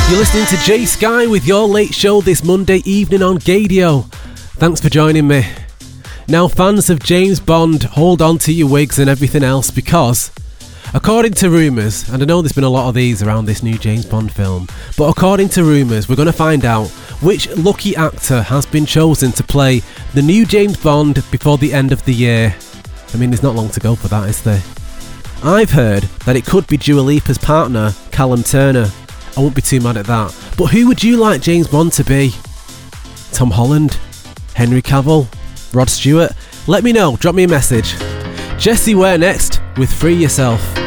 You're listening to Jay Sky with your late show this Monday evening on Gadio. Thanks for joining me. Now, fans of James Bond, hold on to your wigs and everything else because, according to rumours, and I know there's been a lot of these around this new James Bond film, but according to rumours, we're going to find out which lucky actor has been chosen to play the new James Bond before the end of the year. I mean, there's not long to go for that, is there? I've heard that it could be Dua Lipa's partner, Callum Turner. I won't be too mad at that. But who would you like James Bond to be? Tom Holland? Henry Cavill? Rod Stewart? Let me know, drop me a message. Jessie Ware next with Free Yourself.